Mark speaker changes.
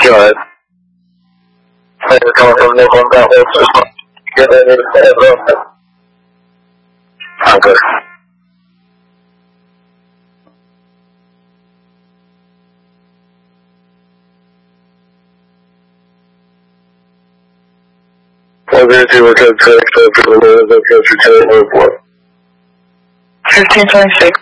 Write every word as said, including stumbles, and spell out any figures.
Speaker 1: go ahead. We're coming from Nickel and Southwest. Get ready to set it up. I'm good. One zero two, we're good. Correct. So, for the minute, that's going to return airport.
Speaker 2: fifteen twenty-six,